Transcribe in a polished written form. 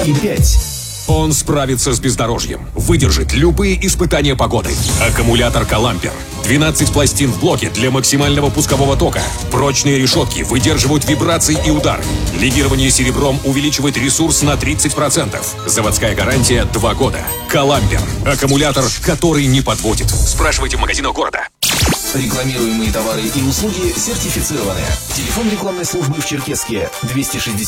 Кипять. Он справится с бездорожьем, выдержит любые испытания погоды. Аккумулятор «Калампер». 12 пластин в блоке для максимального пускового тока. Прочные решетки выдерживают вибрации и удары. Легирование серебром увеличивает ресурс на 30%. Заводская гарантия 2 года. «Калампер». Аккумулятор, который не подводит. Спрашивайте в магазинах города. Рекламируемые товары и услуги сертифицированы. Телефон рекламной службы в Черкесске 260